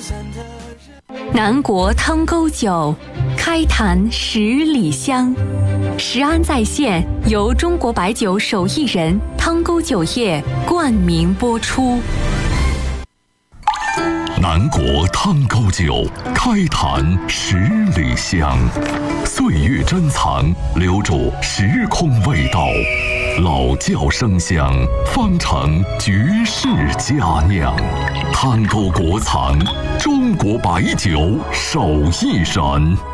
南国汤沟酒，开坛10里香。食安在线由中国白酒手艺人汤沟酒业冠名播出。 南国汤沟酒，开坛10里香，岁月珍藏，留住时空味道，老窖生香，方成绝世佳酿。汤沟国藏，中国白酒手艺人。